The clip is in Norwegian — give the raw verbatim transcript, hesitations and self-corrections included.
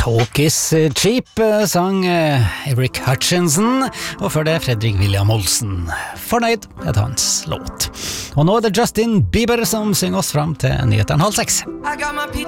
Talk is cheap, sang Eric Hutchinson, og før det Fredrik William Olsen. Fornøyd er hans låt. Og nå er det Justin Bieber som synger oss fram til nyhetene halv seks.